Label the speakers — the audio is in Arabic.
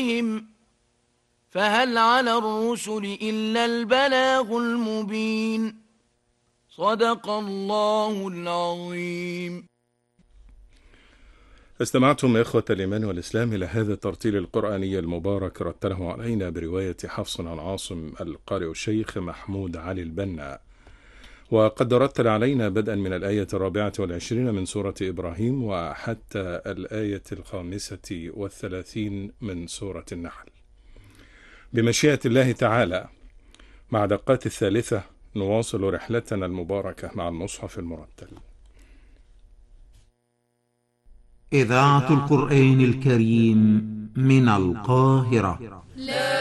Speaker 1: ربهم فهل على الرسل إلا البلاغ المبين. صدق الله العظيم.
Speaker 2: استمعتم إخوة الإيمان والإسلام إلى هذا الترتيل القرآني المبارك، رتله علينا برواية حفص عن عاصم القارئ الشيخ محمود علي البنا، وقد رتل علينا بدءا من الآية 24 من سورة إبراهيم وحتى الآية 35 من سورة النحل. بمشيئة الله تعالى مع دقات 3 نواصل رحلتنا المباركة مع المصحف المرتل.
Speaker 3: إذاعة القرآن الكريم من القاهرة.